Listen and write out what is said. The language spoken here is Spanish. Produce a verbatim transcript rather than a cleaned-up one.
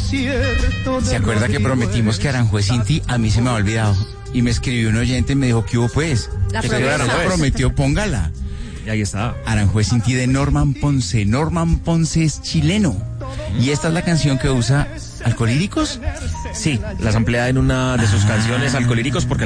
¿Se acuerda que prometimos que Aranjuez sin ti? A mí se me ha olvidado. Y me escribió un oyente y me dijo, ¿qué hubo pues? La Que Aranjuez prometió, póngala. Y ahí está. Aranjuez sin ti de Norman Ponce. Norman Ponce es chileno. Y esta es la canción que usa Alcolíricos. Sí, las emplea en una de sus Ah. canciones Alcolíricos porque